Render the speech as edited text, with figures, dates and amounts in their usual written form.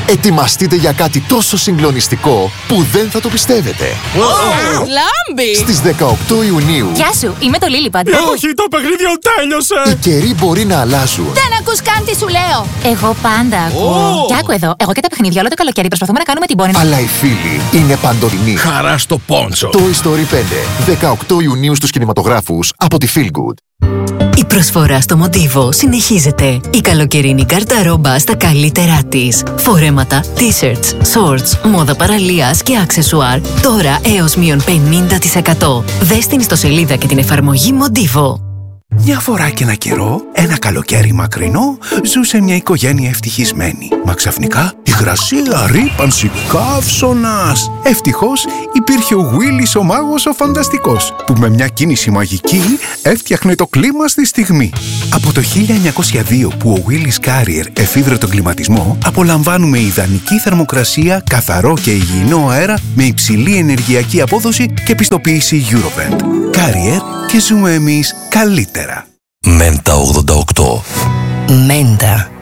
Ετοιμαστείτε για κάτι τόσο συγκλονιστικό που δεν θα το πιστεύετε. Λάμπη! Στις 18 Ιουνίου. Γεια σου, είμαι το Λίλιπαντ. Όχι, το παιχνίδι τέλειωσε! Οι καιροί μπορεί να αλλάζουν. Δεν ακούς καν τι σου λέω! Εγώ πάντα ακούω. Κι άκου εδώ, εγώ και τα παιχνίδια όλο το καλοκαίρι προσπαθούμε να κάνουμε την πόνη. Αλλά οι φίλοι είναι παντοτινοί. Χαρά στο πόντσο. Toy Story 5. 18 Ιουνίου στους κινηματογράφους από τη Feel Good. Η προσφορά στο Μοντίβο συνεχίζεται. Η καλοκαιρινή κάρτα ρόμπα στα καλύτερά της. Φορέματα, t-shirts, shorts, μόδα παραλίας και αξεσουάρ. Τώρα έως μείον 50%. Δες την ιστοσελίδα και την εφαρμογή Μοντίβο. Μια φορά και ένα καιρό, ένα καλοκαίρι μακρινό, ζούσε μια οικογένεια ευτυχισμένη. Μα ξαφνικά, υγρασία, ρύπανση, καύσωνας. Ευτυχώς, υπήρχε ο Γουίλις ο μάγος ο φανταστικός, που με μια κίνηση μαγική έφτιαχνε το κλίμα στη στιγμή. Από το 1902 που ο Γουίλις Κάριερ εφήβρε τον κλιματισμό, απολαμβάνουμε ιδανική θερμοκρασία, καθαρό και υγιεινό αέρα με υψηλή ενεργειακή απόδοση και πιστοποίηση Eurovent. Κάριερ και ζούμε εμείς καλύτερα. Μέντα 88. Μέντα.